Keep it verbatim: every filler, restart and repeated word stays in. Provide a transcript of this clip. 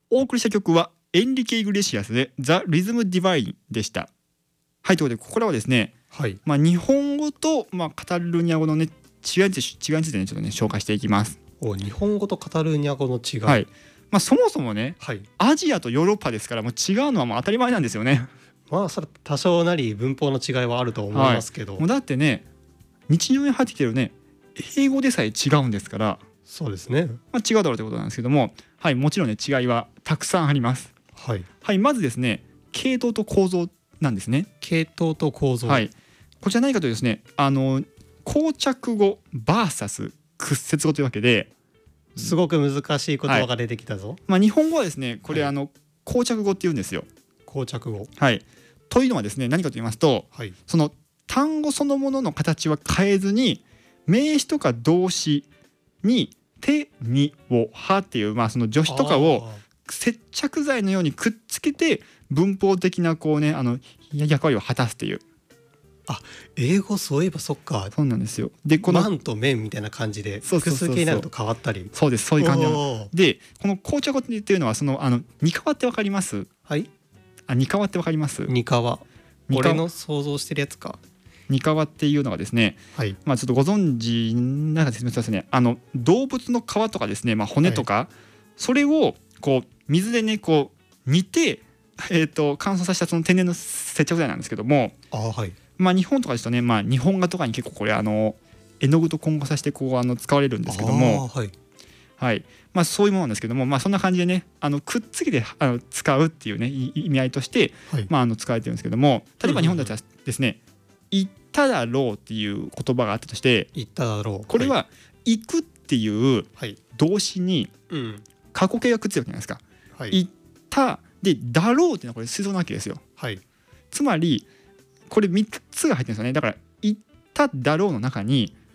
お送りした曲はエンリケ・イグレシアスでザ・リズム・ディバインでした。はい、ということでここからはですね、 はいまあ、日本語と、まあ、カタルーニャ語の、ね、違いについて違いについて、ね、ちょっとね紹介していきます。 お日本語とカタルーニャ語の違い、 はいまあ、そもそもね、 はい、 アジアとヨーロッパですからもう違うのはもう当たり前なんですよね。 まあそれ多少なり文法の違いはあると思いますけど、 はい、もうだってね日常に入ってきてるね英語でさえ違うんですから、 そうですね、 まあ、違うだろうということなんですけども、はい、もちろんね違いはたくさんあります。 はい、 はい、まずですね系統と構造なんですね。 系統と構造、 はい、こちら何かというとですねあの膠着語 ブイエス 屈折語というわけですごく難しい言葉が出てきたぞ、 はいまあ、日本語はですねこれ、はい、あの膠着語っていうんですよ。 膠着語、 はい、というのはですね何かと言いますと、はい、その単語そのものの形は変えずに名詞とか動詞に手にをはっていう、まあ、その助詞とかを接着剤のようにくっつけて文法的なこうねあの役割を果たすっていう。 あ、英語そういえばそっか。 そうなんですよ。でこのマンと面みたいな感じで複数形になると変わったり。 そうですそういう感じなので、この紅茶語っていうのはそのあのにかわってわかります？ はい。 あ、にかわってわかります？ にかわ。俺の想像してるやつか。 にかわっていうのがですね、 はい、 まあちょっとご存知なんか説明しますね。あの動物の皮とかですね、まあ、骨とか、はい、それをこう水でねこう煮て、えー、と乾燥させたその天然の接着剤なんですけども、 あ、はい、 まあ、日本とかですとね、まあ、日本画とかに結構これあの絵の具と混合させてこうあの使われるんですけども、 はいはいまあ、そういうものなんですけども、まあ、そんな感じでねあのくっつけてあの使うっていうね意味合いとして、はいまあ、あの使われてるんですけども、例えば日本だったらですね、うんうんうん、言っただろうっていう言葉があったとして、 言っただろう、 これは行くっていう動詞に過去形がくっついてるじゃないですか、はい、言ったでだろうっていうのはこれ推測なわけですよ、はい、つまりこれみっつが入ってるんですよね。だから言っただろうの中に